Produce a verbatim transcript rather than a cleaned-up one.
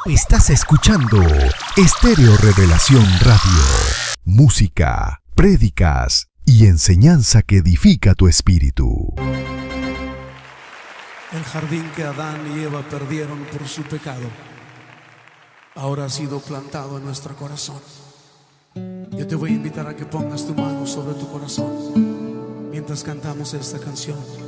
Estás escuchando Estéreo Revelación Radio. Música, prédicas y enseñanza que edifica tu espíritu. El jardín que Adán y Eva perdieron por su pecado ahora ha sido plantado en nuestro corazón. Yo te voy a invitar a que pongas tu mano sobre tu corazón mientras cantamos esta canción.